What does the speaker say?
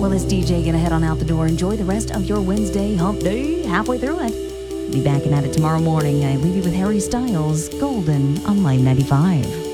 Well, this DJ gonna head on out the door. Enjoy the rest of your Wednesday hump day. Halfway through it. Be back at it tomorrow morning. I leave you with Harry Styles, Golden on Live 95.